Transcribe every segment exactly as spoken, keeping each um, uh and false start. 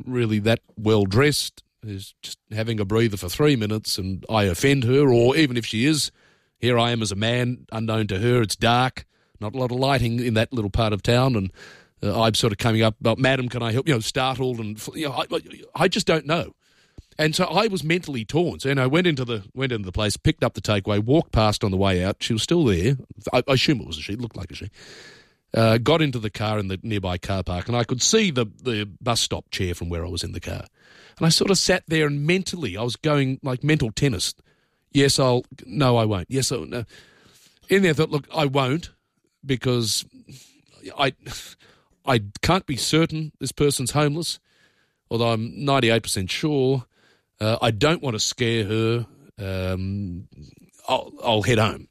really that well-dressed, is just having a breather for three minutes and I offend her, or even if she is, here I am as a man, unknown to her, it's dark, not a lot of lighting in that little part of town, and uh, I'm sort of coming up, but Madam, can I help? You know, startled, and you know, I, I just don't know. And so I was mentally torn. So, you know, I went into the went into the place, picked up the takeaway, walked past on the way out. She was still there. I, I assume it was a she. It looked like a she. Uh, got into the car in the nearby car park, and I could see the, the bus stop chair from where I was in the car. And I sort of sat there, and mentally, I was going like mental tennis. Yes, I'll. No, I won't. Yes, I'll. No. In there, I thought, look, I won't, because I, I can't be certain this person's homeless, although I'm ninety-eight percent sure. Uh, I don't want to scare her. Um, I'll, I'll head home.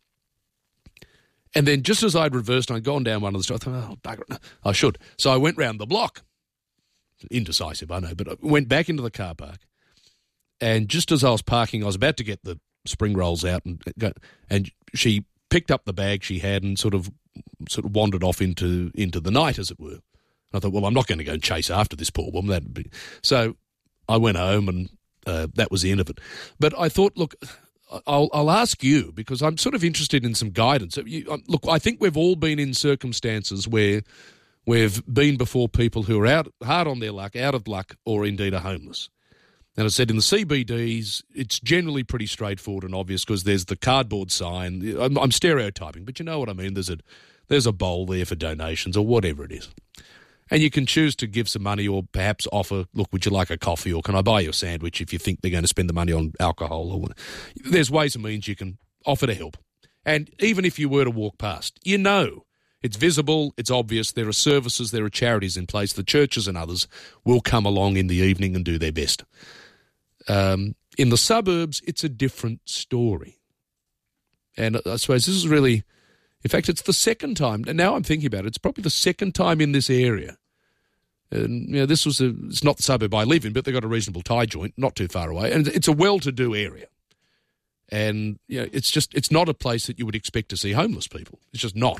And then just as I'd reversed and I'd gone down one of the streets, I thought, oh, bugger it, I should. So I went round the block. Indecisive, I know, but I went back into the car park. And just as I was parking, I was about to get the spring rolls out, and go, and she picked up the bag she had and sort of sort of wandered off into into the night, as it were. And I thought, well, I'm not going to go and chase after this poor woman. That'd be... So I went home, and Uh, that was the end of it. But I thought, look, I'll, I'll ask you, because I'm sort of interested in some guidance. You, um, look, I think we've all been in circumstances where we've been before people who are out hard on their luck, out of luck, or indeed are homeless. And I said in the C B Ds, it's generally pretty straightforward and obvious, because there's the cardboard sign. I'm, I'm stereotyping, but you know what I mean. There's a there's a bowl there for donations or whatever it is. And you can choose to give some money, or perhaps offer, look, would you like a coffee, or can I buy you a sandwich if you think they're going to spend the money on alcohol? Or there's ways and means you can offer to help. And even if you were to walk past, you know, it's visible, it's obvious, there are services, there are charities in place, the churches and others will come along in the evening and do their best. Um, in the suburbs, it's a different story. And I suppose this is really... In fact, it's the second time, and now I'm thinking about it, it's probably the second time in this area. And, you know, this was a, it's not the suburb I live in, but they've got a reasonable tie joint, not too far away, and it's a well-to-do area. And, you know, it's just, it's not a place that you would expect to see homeless people. It's just not.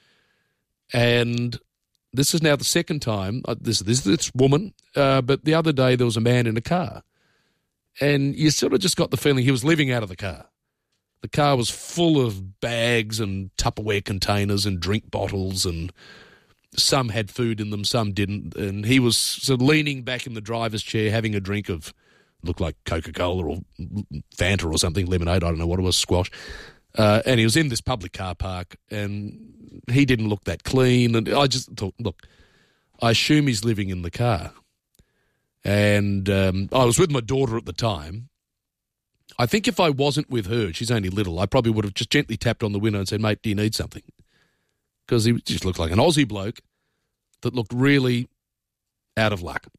And this is now the second time, uh, this, this, this woman, uh, but the other day there was a man in a car. And you sort of just got the feeling he was living out of the car. The car was full of bags and Tupperware containers and drink bottles, and some had food in them, some didn't. And he was sort of leaning back in the driver's chair having a drink of, looked like Coca-Cola or Fanta or something, lemonade, I don't know what it was, squash. Uh, and he was in this public car park, and he didn't look that clean. And I just thought, look, I assume he's living in the car. And um, I was with my daughter at the time. I think if I wasn't with her, she's only little, I probably would have just gently tapped on the window and said, mate, do you need something? Because he just looked like an Aussie bloke that looked really out of luck.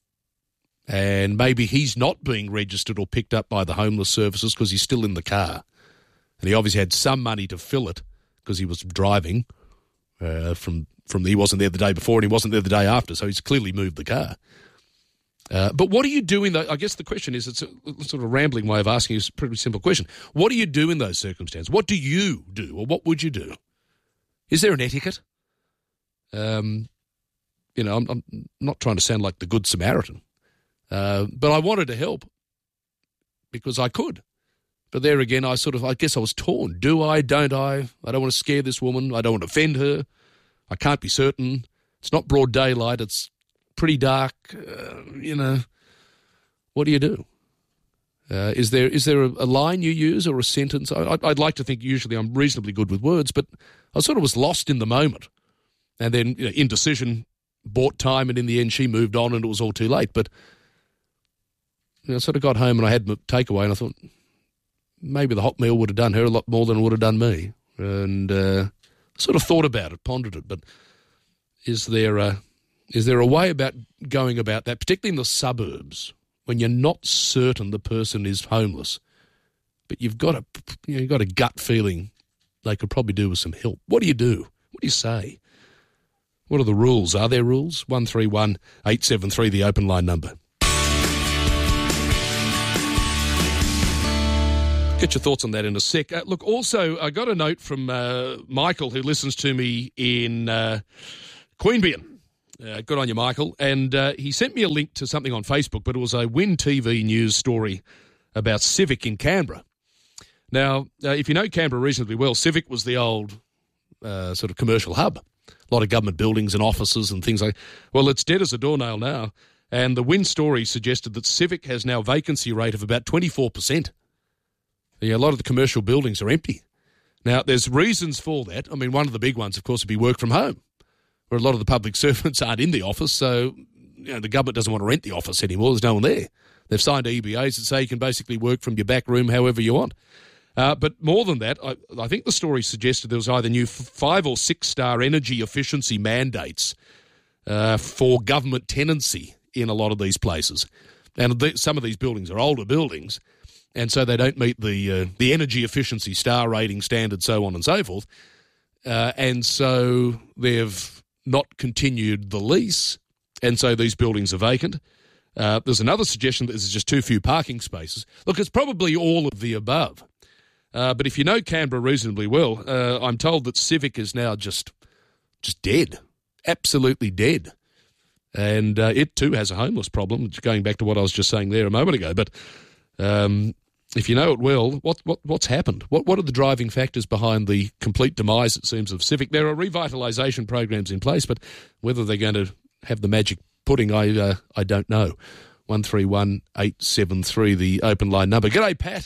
And maybe he's not being registered or picked up by the homeless services because he's still in the car. And he obviously had some money to fill it because he was driving uh, from, from he wasn't there the day before and he wasn't there the day after, so he's clearly moved the car. Uh, but what do you do in those? I guess the question is, it's a sort of a rambling way of asking you a pretty simple question. What do you do in those circumstances? What do you do, or what would you do? Is there an etiquette? Um, you know, I'm, I'm not trying to sound like the Good Samaritan, uh, but I wanted to help because I could. But there again, I sort of, I guess I was torn. Do I, don't I? I don't want to scare this woman. I don't want to offend her. I can't be certain. It's not broad daylight. It's pretty dark, uh, you know. What do you do? Uh, is there is there a, a line you use or a sentence? I, I'd like to think usually I'm reasonably good with words, but I sort of was lost in the moment. And then, you know, indecision bought time, and in the end she moved on and it was all too late. But you know, I sort of got home and I had my takeaway and I thought maybe the hot meal would have done her a lot more than it would have done me. And uh, sort of thought about it, pondered it. But is there a... Is there a way about going about that, particularly in the suburbs, when you're not certain the person is homeless, but you've got a you know, you've got a gut feeling they could probably do with some help? What do you do? What do you say? What are the rules? Are there rules? one three one eight seven three, the open line number. Get your thoughts on that in a sec. Uh, look, also, I got a note from uh, Michael, who listens to me in uh, Queanbeyan. Uh, good on you, Michael. And uh, he sent me a link to something on Facebook, but it was a Win T V news story about Civic in Canberra. Now, uh, if you know Canberra reasonably well, Civic was the old uh, sort of commercial hub. A lot of government buildings and offices and things like that. Well, it's dead as a doornail now. And the Win story suggested that Civic has now a vacancy rate of about twenty-four percent. Yeah, a lot of the commercial buildings are empty. Now, there's reasons for that. I mean, one of the big ones, of course, would be work from home, where a lot of the public servants aren't in the office, so you know, the government doesn't want to rent the office anymore. There's no one there. They've signed E B As that say you can basically work from your back room however you want. Uh, but more than that, I, I think the story suggested there was either new five- or six-star energy efficiency mandates uh, for government tenancy in a lot of these places. And th- some of these buildings are older buildings, and so they don't meet the uh, the energy efficiency star rating standard, so on and so forth. Uh, and so they've not continued the lease, and so these buildings are vacant. Uh, there's another suggestion that there's just too few parking spaces. Look, it's probably all of the above. Uh, but if you know Canberra reasonably well, uh, I'm told that Civic is now just just dead, absolutely dead. And uh, it too has a homeless problem, going back to what I was just saying there a moment ago. But um, if you know it well, what, what what's happened? What what are the driving factors behind the complete demise, it seems, of Civic? There are revitalisation programs in place, but whether they're going to have the magic pudding, I uh, I don't know. one three one eight seven three, the open line number. G'day, Pat.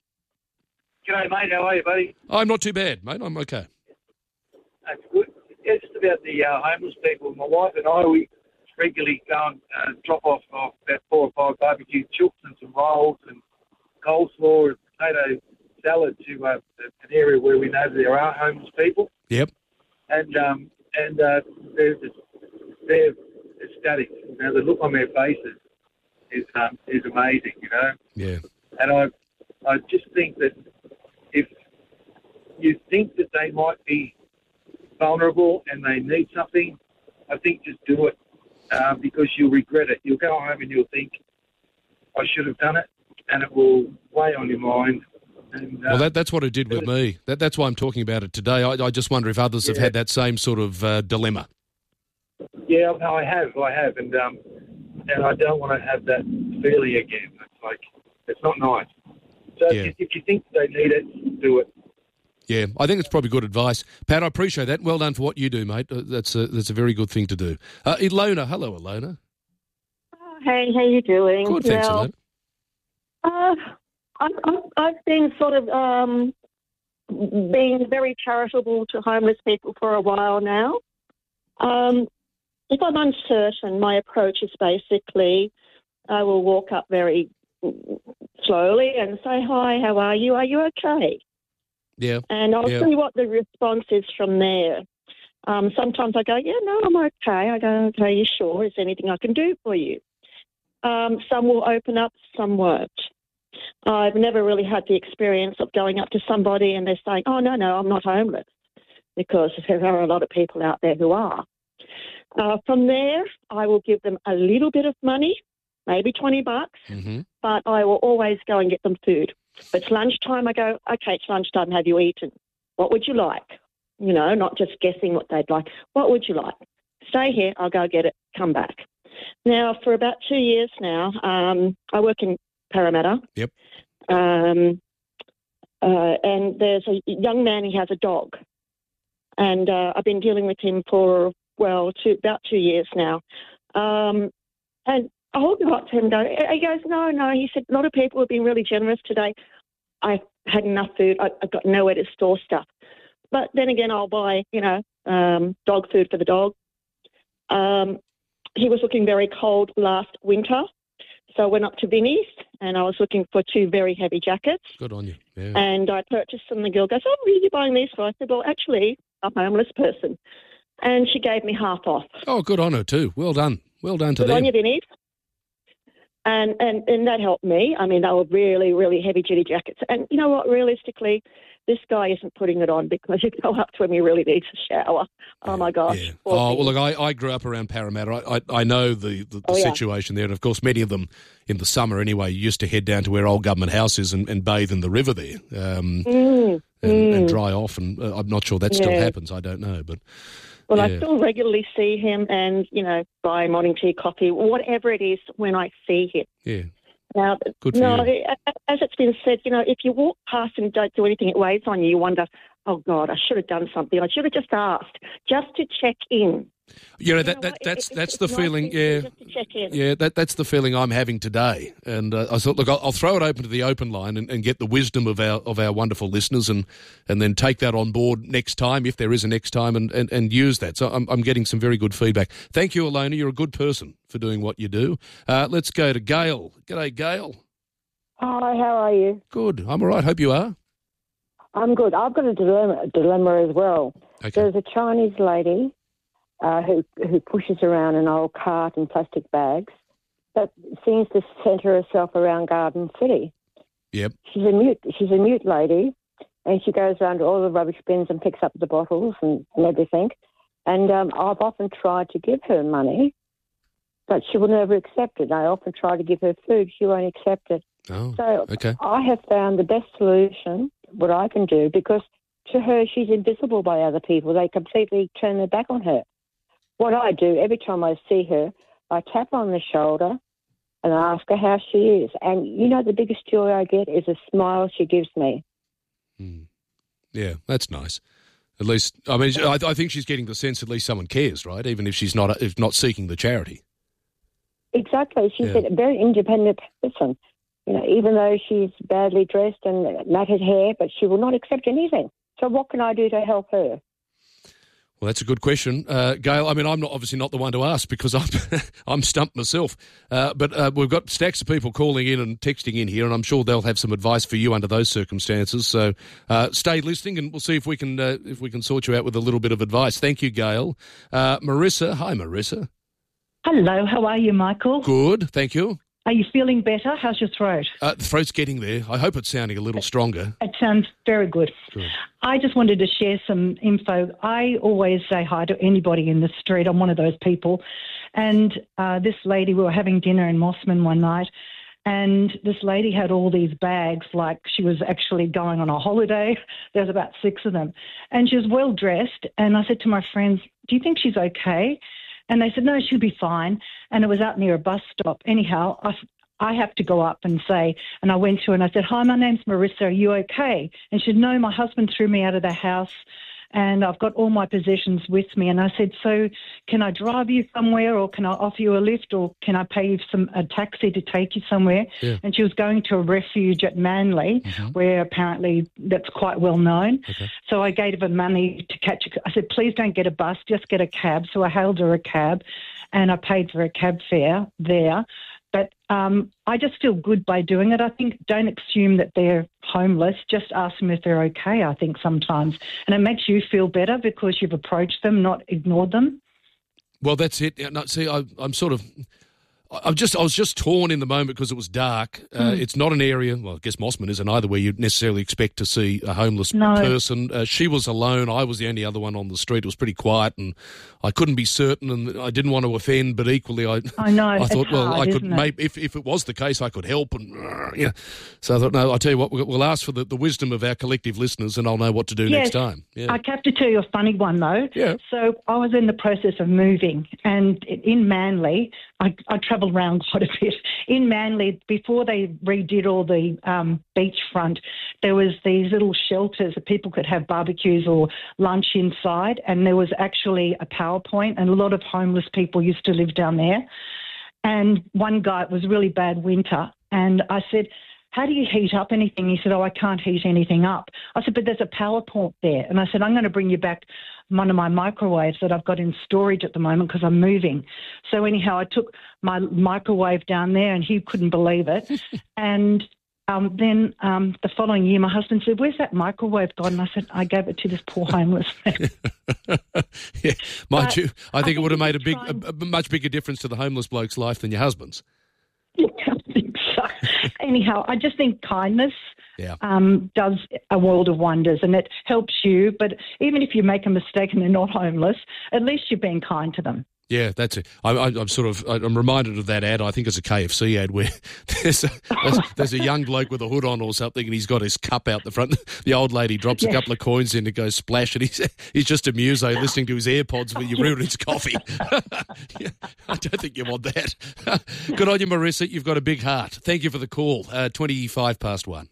G'day, mate. How are you, buddy? I'm not too bad, mate. I'm okay. That's good. Yeah, just about the uh, homeless people. My wife and I, we regularly go and uh, drop off uh, about four or five barbecue chooks and some rolls and coleslaw and potato salad to uh, an area where we know there are homeless people. Yep. And um, and uh, they're, just, they're ecstatic. You know, the look on their faces is um, is amazing, you know. Yeah. And I I just think that if you think that they might be vulnerable and they need something, I think just do it uh, because you'll regret it. You'll go home and you'll think, I should have done it, and it will weigh on your mind. And, uh, well, that, that's what it did with me. That, that's why I'm talking about it today. I, I just wonder if others yeah. have had that same sort of uh, dilemma. Yeah, no, I have, I have, and um, and I don't want to have that feeling again. It's like, it's not nice. So yeah. if, if you think they need it, do it. Yeah, I think it's probably good advice. Pat, I appreciate that. Well done for what you do, mate. Uh, That's a, that's a very good thing to do. Uh, Ilona, hello, Ilona. Oh, hey, how you doing? Good, thanks, well, Ilona. Uh, I, I, I've been sort of um, being very charitable to homeless people for a while now. Um, if I'm uncertain, my approach is basically I will walk up very slowly and say, hi, how are you? Are you okay? Yeah. And I'll yeah. see what the response is from there. Um, sometimes I go, yeah, no, I'm okay. I go, okay, you sure? Is there anything I can do for you? Um, some will open up, some won't. I've never really had the experience of going up to somebody and they're saying, oh, no, no, I'm not homeless, because there are a lot of people out there who are. Uh, from there, I will give them a little bit of money, maybe twenty bucks, mm-hmm. but I will always go and get them food. If it's lunchtime, I go, okay, it's lunchtime, have you eaten? What would you like? You know, not just guessing what they'd like. What would you like? Stay here, I'll go get it, come back. Now, for about two years now, um, I work in Parramatta. Yep. Um, uh, and there's a young man, he has a dog. And uh, I've been dealing with him for, well, two, about two years now. Um, and I hold it up to him and go, he goes, no, no. He said, a lot of people have been really generous today. I had enough food. I, I've got nowhere to store stuff. But then again, I'll buy, you know, um, dog food for the dog. Um, he was looking very cold last winter. So I went up to Vinnie's and I was looking for two very heavy jackets. Good on you. Yeah. And I purchased them. The girl goes, oh, what are you buying these for? I said, well, actually, I'm a homeless person. And she gave me half off. Oh, good on her too. Well done. Well done to good them. Good on you, Vinnie's. And, and, and that helped me. I mean, they were really, really heavy-duty jackets. And you know what, realistically, this guy isn't putting it on because you go up to him, he really needs a shower. Yeah, oh, my gosh. Yeah. Oh, well, look, I, I grew up around Parramatta. I, I, I know the, the, the oh, yeah. situation there. And, of course, many of them in the summer anyway used to head down to where Old Government House is and, and bathe in the river there um, mm, and, mm. and dry off. And uh, I'm not sure that yeah. still happens. I don't know. But Well, I Yeah. still regularly see him and, you know, buy morning tea, coffee, whatever it is when I see him. Yeah. Now, Good for no, you. as it's been said, you know, if you walk past and don't do anything, it weighs on you. You wonder, oh, God, I should have done something. I should have just asked, just to check in. You know, You that, know that what? that's It- that's it's the nice feeling, thing to do yeah. Just to check in. Yeah, that that's the feeling I'm having today. And uh, I thought, look, I'll, I'll throw it open to the open line and, and get the wisdom of our of our wonderful listeners, and, and then take that on board next time, if there is a next time, and, and, and use that. So I'm I'm getting some very good feedback. Thank you, Alona. You're a good person for doing what you do. Uh, let's go to Gail. G'day, Gail. Hi, how are you? Good. I'm all right. Hope you are. I'm good. I've got a dilemma, dilemma as well. Okay. There's a Chinese lady uh, who who pushes around an old cart and plastic bags that seems to centre herself around Garden City. Yep. She's a mute. She's a mute lady, and she goes around to all the rubbish bins and picks up the bottles and, and everything. And um, I've often tried to give her money, but she will never accept it. I often try to give her food. She won't accept it. Oh, So okay. I have found the best solution, what I can do, because to her, she's invisible by other people. They completely turn their back on her. What I do, every time I see her, I tap on the shoulder and I ask her how she is. And, you know, the biggest joy I get is a smile she gives me. Hmm. Yeah, that's nice. At least, I mean, I, I think she's getting the sense at least someone cares, right? Even if she's not, if not seeking the charity. Exactly. She's Yeah. a very independent person. You know, even though she's badly dressed and matted hair, but she will not accept anything. So what can I do to help her? Well, that's a good question, uh, Gail. I mean, I'm not obviously not the one to ask because I'm I'm stumped myself. Uh, but uh, we've got stacks of people calling in and texting in here, and I'm sure they'll have some advice for you under those circumstances. So uh, stay listening, and we'll see if we can uh, if we can sort you out with a little bit of advice. Thank you, Gail. Uh, Marissa, hi, Marissa. Hello, how are you, Michael? Good, thank you. Are you feeling better? How's your throat? Uh, the throat's getting there. I hope it's sounding a little stronger. It sounds very good. Good. I just wanted to share some info. I always say hi to anybody in the street. I'm one of those people. And uh, this lady, we were having dinner in Mossman one night, and this lady had all these bags like she was actually going on a holiday. There's about six of them. And she was well dressed. And I said to my friends, do you think she's okay? And they said, no, she'll be fine. And it was out near a bus stop. Anyhow, I, I have to go up and say, and I went to her and I said, hi, my name's Marissa. Are you okay? And she said, no, my husband threw me out of the house and I've got all my possessions with me. And I said, so can I drive you somewhere, or can I offer you a lift, or can I pay you some a taxi to take you somewhere? Yeah. And she was going to a refuge at Manly, Mhm. where apparently that's quite well known. Okay. So I gave her money to catch a, I said, please don't get a bus, just get a cab. So I hailed her a cab and I paid for a cab fare there. But um, I just feel good by doing it. I think don't assume that they're homeless. Just ask them if they're okay, I think, sometimes. And it makes you feel better because you've approached them, not ignored them. Well, that's it. Yeah, no, see, I, I'm sort of, I'm just, I was just torn in the moment because it was dark. Uh, Mm. It's not an area, well, I guess Mossman isn't either, where you'd necessarily expect to see a homeless No. person. Uh, she was alone. I was the only other one on the street. It was pretty quiet, and I couldn't be certain, and I didn't want to offend, but equally, I, I know. I it's thought, well, hard, I could isn't it? maybe if, if it was the case, I could help, and uh, yeah. So I thought, no, I'll tell you what, we'll we'll ask for the, the wisdom of our collective listeners, and I'll know what to do Yes. next time. Yeah, I have to tell you a funny one, though. Yeah. So I was in the process of moving, and in Manly, I, I travel around quite a bit. In Manly, before they redid all the um, beachfront, there was these little shelters that people could have barbecues or lunch inside, and there was actually a PowerPoint, and a lot of homeless people used to live down there. And one guy, it was really bad winter, and I said, how do you heat up anything? He said, oh, I can't heat anything up. I said, but there's a PowerPoint there. And I said, I'm going to bring you back one of my microwaves that I've got in storage at the moment because I'm moving. So anyhow, I took my microwave down there and he couldn't believe it. and um, then um, the following year, my husband said, where's that microwave gone? And I said, I gave it to this poor homeless man. yeah. Mind But you, I think I it think would have if made a you big, try a, and- a much bigger difference to the homeless bloke's life than your husband's. I think so. Anyhow, I just think kindness Yeah. um, does a world of wonders, and it helps you. But even if you make a mistake and they're not homeless, at least you're being kind to them. Yeah, that's it. I, I, I'm sort of I'm reminded of that ad. I think it's a K F C ad where there's a, there's, there's a young bloke with a hood on or something, and he's got his cup out the front. The old lady drops yeah. a couple of coins in to go splash, and he's he's just a muso listening to his AirPods, but you ruined his coffee. Yeah, I don't think you want that. Good on you, Marissa. You've got a big heart. Thank you for the call. Uh, twenty-five past one.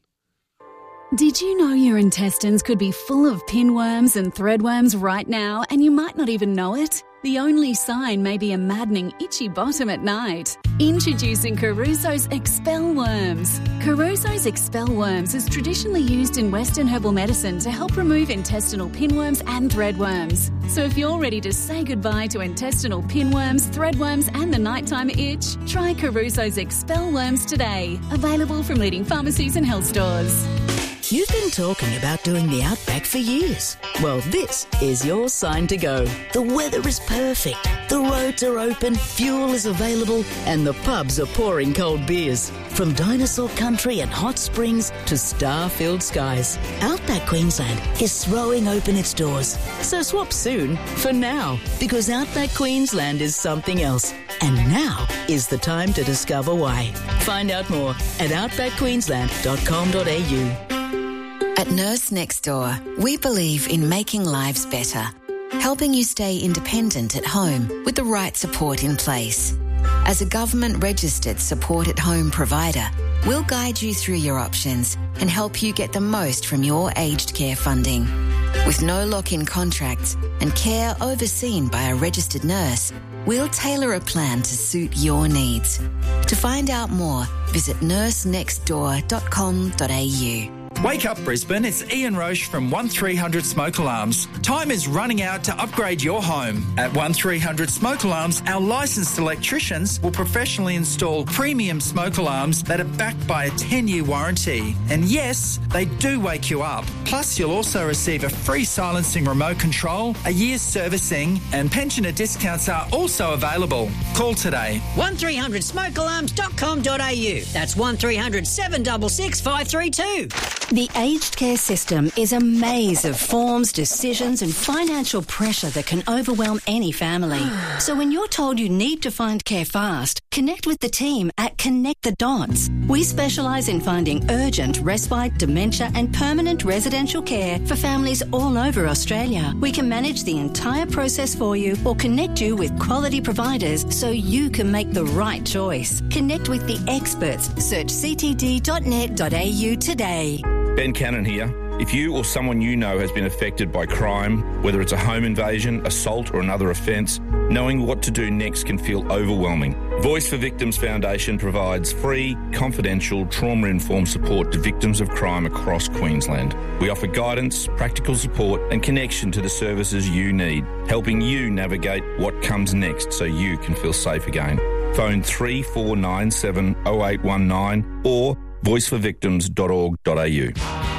Did you know your intestines could be full of pinworms and threadworms right now, and you might not even know it? The only sign may be a maddening itchy bottom at night. Introducing Caruso's Expel Worms. Caruso's Expel Worms is traditionally used in Western herbal medicine to help remove intestinal pinworms and threadworms. So if you're ready to say goodbye to intestinal pinworms, threadworms and the nighttime itch, try Caruso's Expel Worms today. Available from leading pharmacies and health stores. You've been talking about doing the Outback for years. Well, this is your sign to go. The weather is perfect, the roads are open, fuel is available, and the pubs are pouring cold beers. From dinosaur country and hot springs to star-filled skies, Outback Queensland is throwing open its doors. So swap soon for now, because Outback Queensland is something else. And now is the time to discover why. Find out more at outback queensland dot com dot a u. At Nurse Next Door, we believe in making lives better, helping you stay independent at home with the right support in place. As a government-registered support-at-home provider, we'll guide you through your options and help you get the most from your aged care funding. With no lock-in contracts and care overseen by a registered nurse, we'll tailor a plan to suit your needs. To find out more, visit nurse next door dot com dot a u. Wake up Brisbane, it's Ian Roche from one three hundred Smoke Alarms. Time is running out to upgrade your home. At one three hundred Smoke Alarms, our licensed electricians will professionally install premium smoke alarms that are backed by a ten-year warranty. And yes, they do wake you up. Plus, you'll also receive a free silencing remote control, a year's servicing, and pensioner discounts are also available. Call today. one three hundred smoke alarms dot com dot a u. That's one three hundred seven six six five three two. The aged care system is a maze of forms, decisions and financial pressure that can overwhelm any family. So when you're told you need to find care fast, connect with the team at Connect the Dots. We specialise in finding urgent respite, dementia and permanent residential care for families all over Australia. We can manage the entire process for you or connect you with quality providers so you can make the right choice. Connect with the experts. Search c t d dot net dot a u today. Ben Cannon here. If you or someone you know has been affected by crime, whether it's a home invasion, assault or another offence, knowing what to do next can feel overwhelming. Voice for Victims Foundation provides free, confidential, trauma-informed support to victims of crime across Queensland. We offer guidance, practical support and connection to the services you need, helping you navigate what comes next so you can feel safe again. Phone three four nine seven oh eight one nine or voice for victims dot org dot a u.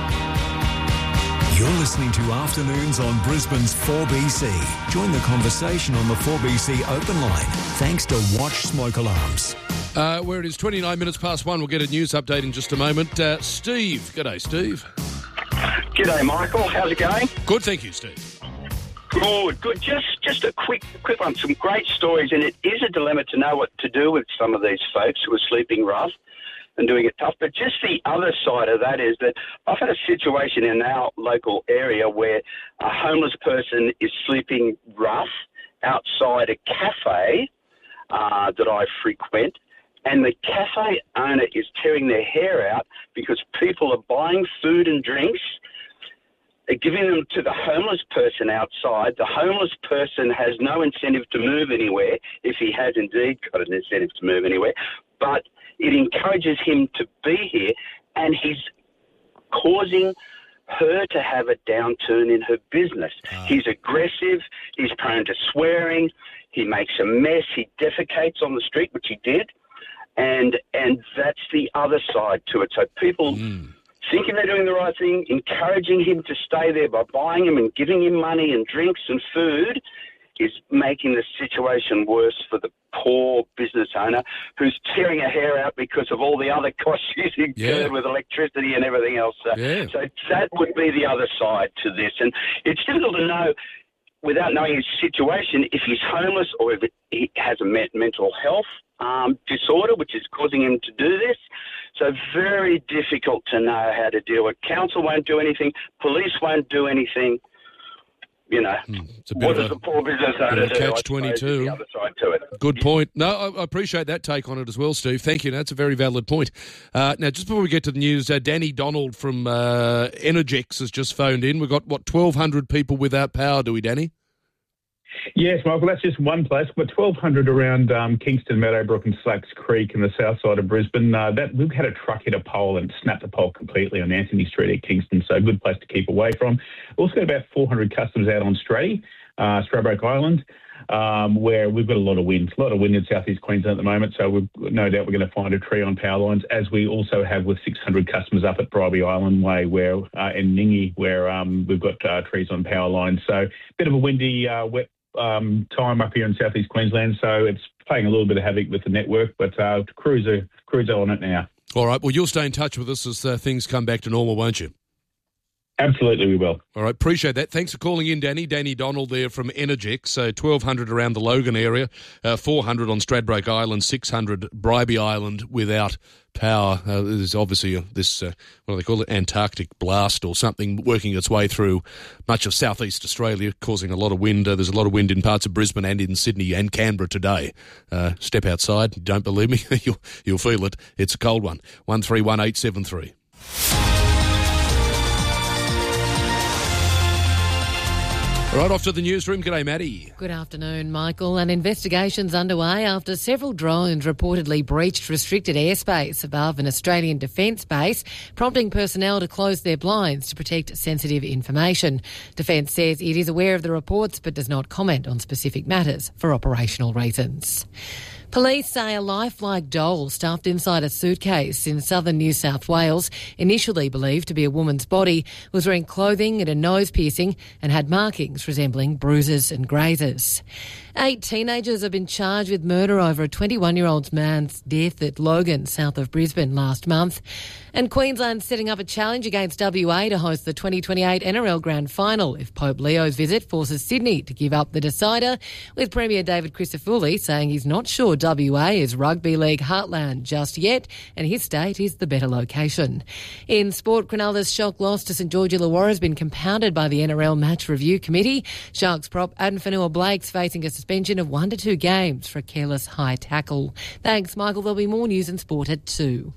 You're listening to Afternoons on Brisbane's four B C. Join the conversation on the four B C open line, thanks to Watch Smoke Alarms. Uh, where it is twenty-nine minutes past one, we'll get a news update in just a moment. Uh, Steve. G'day, Steve. G'day, Michael. How's it going? Good, thank you, Steve. Good, good. Just just a quick quick one. Some great stories, and it is a dilemma to know what to do with some of these folks who are sleeping rough and doing it tough. But just the other side of that is that I've had a situation in our local area where a homeless person is sleeping rough outside a cafe uh, that I frequent, and the cafe owner is tearing their hair out because people are buying food and drinks, they're giving them to the homeless person outside. The homeless person has no incentive to move anywhere, if he has indeed got an incentive to move anywhere, but it encourages him to be here, and he's causing her to have a downturn in her business. Uh. He's aggressive, he's prone to swearing, he makes a mess, he defecates on the street, which he did, and and that's the other side to it. So people mm. thinking they're doing the right thing, encouraging him to stay there by buying him and giving him money and drinks and food, is making the situation worse for the poor business owner who's tearing her hair out because of all the other costs she's incurred yeah. with electricity and everything else. Uh, yeah. So that would be the other side to this. And it's difficult to know without knowing his situation, if he's homeless or if he has a me- mental health um, disorder, which is causing him to do this. So very difficult to know how to deal with. Council won't do anything. Police won't do anything. You know, hmm. what does a poor business owner do? Catch twenty-two. The other side to it. Good point. No, I, I appreciate that take on it as well, Steve. Thank you. That's a very valid point. Uh, now, just before we get to the news, uh, Danny Donald from uh, Energex has just phoned in. We've got, what, twelve hundred people without power, do we, Danny? Yes, Michael, that's just one place. We've got twelve hundred around um, Kingston, Meadowbrook and Slacks Creek in the south side of Brisbane. Uh, that We've had a truck hit a pole and snapped the pole completely on Anthony Street at Kingston, so a good place to keep away from. We've also got about four hundred customers out on Stratty, uh, Stradbroke Island, um, where we've got a lot of wind, a lot of wind in southeast Queensland at the moment, so we've no doubt we're going to find a tree on power lines, as we also have with six hundred customers up at Bribie Island Way where uh, and Ningy, where um, we've got uh, trees on power lines. So a bit of a windy, uh, wet Um, time up here in southeast Queensland, so it's playing a little bit of havoc with the network, but uh, crews are crews are on it now. All right, well, you'll stay in touch with us as uh, things come back to normal, won't you? Absolutely, we will. All right, appreciate that. Thanks for calling in, Danny. Danny Donald there from Energex. So twelve hundred around the Logan area, uh, four hundred on Stradbroke Island, six hundred Bribie Island without power. Uh, there's obviously a, this, uh, what do they call it, Antarctic blast or something working its way through much of southeast Australia, causing a lot of wind. Uh, there's a lot of wind in parts of Brisbane and in Sydney and Canberra today. Uh, step outside, don't believe me, you'll, you'll feel it. It's a cold one. one three one eight seven three. Right off to the newsroom. G'day, Maddie. Good afternoon, Michael. An investigation's underway after several drones reportedly breached restricted airspace above an Australian defence base, prompting personnel to close their blinds to protect sensitive information. Defence says it is aware of the reports but does not comment on specific matters for operational reasons. Police say a lifelike doll stuffed inside a suitcase in southern New South Wales, initially believed to be a woman's body, was wearing clothing and a nose piercing and had markings resembling bruises and grazes. Eight teenagers have been charged with murder over a twenty-one-year-old man's death at Logan, south of Brisbane, last month. And Queensland's setting up a challenge against W A to host the twenty twenty-eight N R L Grand Final if Pope Leo's visit forces Sydney to give up the decider, with Premier David Crisafulli saying he's not sure W A is rugby league heartland just yet, and his state is the better location. In sport, Cronulla's shock loss to St George Illawarra has been compounded by the N R L Match Review Committee. Sharks prop Adam Fanua-Blake's facing a suspension of one to two games for a careless high tackle. Thanks, Michael. There'll be more news and sport at two.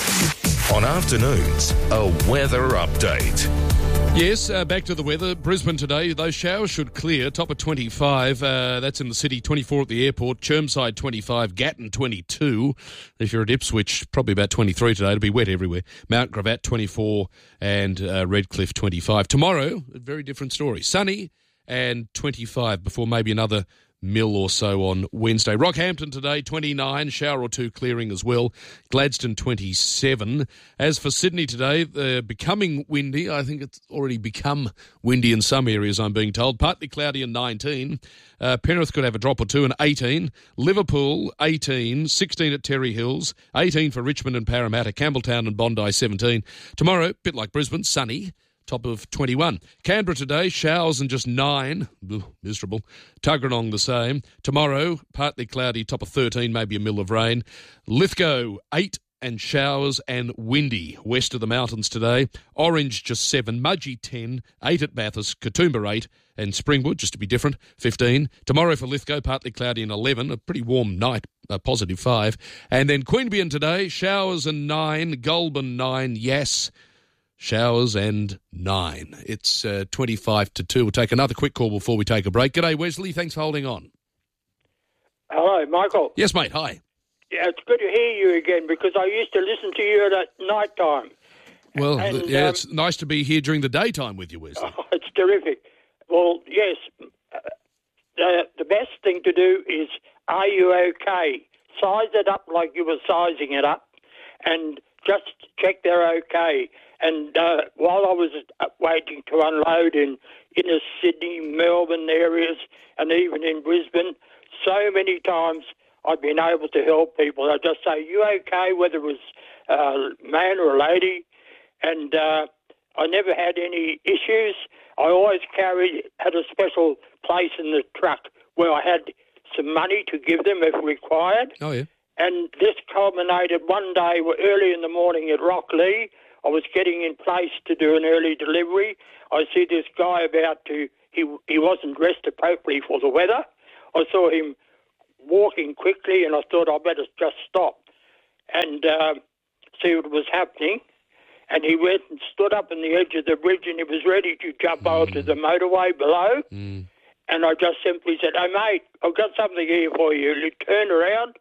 On afternoons, a weather update. Yes, uh, back to the weather. Brisbane today, those showers should clear. Top of twenty-five, uh, that's in the city, twenty-four at the airport, Chermside twenty-five, Gatton twenty-two. If you're at Ipswich, probably about twenty-three today. It'll be wet everywhere. Mount Gravatt twenty-four and uh, Redcliffe twenty-five. Tomorrow, a very different story. Sunny and twenty-five before maybe another mil or so on Wednesday. Rockhampton today, twenty-nine, shower or two clearing as well. Gladstone, twenty-seven. As for Sydney today, they're becoming windy. I think it's already become windy in some areas, I'm being told. Partly cloudy and nineteen. Uh, Penrith could have a drop or two and eighteen. Liverpool, eighteen. sixteen at Terry Hills. eighteen for Richmond and Parramatta. Campbelltown and Bondi, seventeen. Tomorrow, a bit like Brisbane, sunny. Top of twenty-one. Canberra today, showers and just nine. Ugh, miserable. Tuggeranong the same. Tomorrow, partly cloudy, top of thirteen, maybe a mill of rain. Lithgow, eight and showers and windy. West of the mountains today. Orange, just seven. Mudgee, ten. eight at Bathurst. Katoomba, eight. And Springwood, just to be different, fifteen. Tomorrow for Lithgow, partly cloudy and eleven. A pretty warm night, a positive five. And then Queanbeyan today, showers and nine. Goulburn, nine. Yass, showers and nine. It's uh, twenty-five to two. We'll take another quick call before we take a break. G'day, Wesley. Thanks for holding on. Hello, Michael. Yes, mate. Hi. Yeah, it's good to hear you again because I used to listen to you at night time. Well, and, th- yeah, um, it's nice to be here during the daytime with you, Wesley. Oh, it's terrific. Well, yes, uh, the, the best thing to do is, are you okay? Size it up like you were sizing it up and just check they're okay. And uh, while I was waiting to unload in inner Sydney, Melbourne areas, and even in Brisbane, so many times I've been able to help people. I just say, you okay, whether it was a man or a lady, and uh, I never had any issues. I always carried, had a special place in the truck where I had some money to give them if required. Oh, yeah. And this culminated one day early in the morning at Rocklea. I was getting in place to do an early delivery. I see this guy about to, he he wasn't dressed appropriately for the weather. I saw him walking quickly and I thought I better just stop and uh, see what was happening. And he went and stood up on the edge of the bridge and he was ready to jump mm. onto the motorway below. Mm. And I just simply said, "Hey, mate, I've got something here for you." He turned around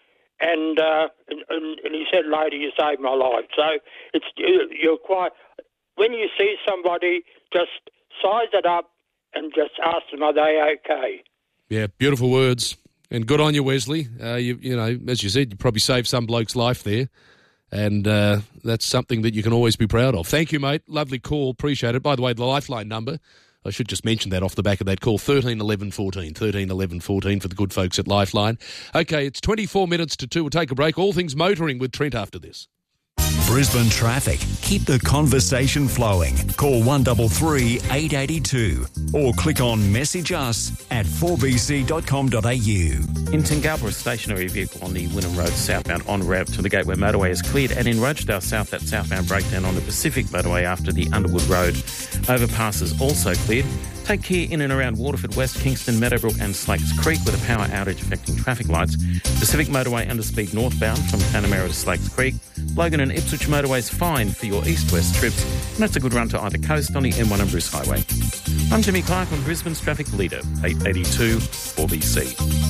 and, uh, and, and he said, "Lady, you saved my life." So it's you're quite, when you see somebody, just size it up and just ask them, are they okay? Yeah, beautiful words. And good on you, Wesley. Uh, you, you know, as you said, you probably saved some bloke's life there. And uh, that's something that you can always be proud of. Thank you, mate. Lovely call. Appreciate it. By the way, the Lifeline number, I should just mention that off the back of that call, thirteen eleven fourteen, thirteen eleven fourteen for the good folks at Lifeline. Okay, it's twenty-four minutes to two. We'll take a break. All things motoring with Trent after this. Brisbane traffic. Keep the conversation flowing. Call one three three, eight eight two or click on message us at four b c dot com dot a u. In Tingalpa, a stationary vehicle on the Wynnum Road southbound en route to the Gateway Motorway is cleared, and in Rochdale South, that southbound breakdown on the Pacific Motorway after the Underwood Road overpass is also cleared. Take care in and around Waterford West, Kingston, Meadowbrook and Slakes Creek with a power outage affecting traffic lights. Pacific Motorway underspeed northbound from Panamera to Slakes Creek. Logan and Ipswich Motorways fine for your east-west trips, and that's a good run to either coast on the M one and Bruce Highway. I'm Jimmy Clark on Brisbane's Traffic Leader, eight eighty-two four B C.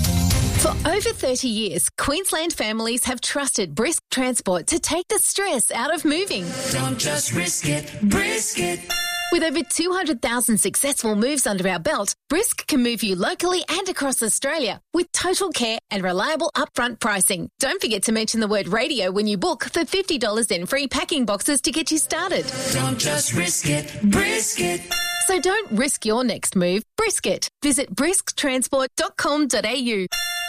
For over thirty years, Queensland families have trusted Brisk Transport to take the stress out of moving. Don't just risk it, brisk it. With over two hundred thousand successful moves under our belt, Brisk can move you locally and across Australia with total care and reliable upfront pricing. Don't forget to mention the word radio when you book for fifty dollars in free packing boxes to get you started. Don't just risk it, brisk it. So don't risk your next move, brisk it. Visit brisk transport dot com dot a u.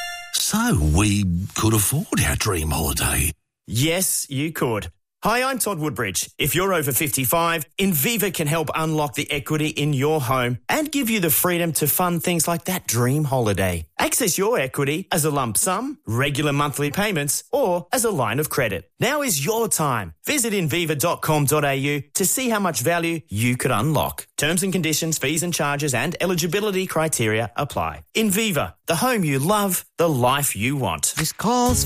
So we could afford our dream holiday. Yes, you could. Hi, I'm Todd Woodbridge. If you're over fifty-five, Inviva can help unlock the equity in your home and give you the freedom to fund things like that dream holiday. Access your equity as a lump sum, regular monthly payments, or as a line of credit. Now is your time. Visit inviva dot com dot a u to see how much value you could unlock. Terms and conditions, fees and charges and eligibility criteria apply. Inviva, the home you love, the life you want. This call's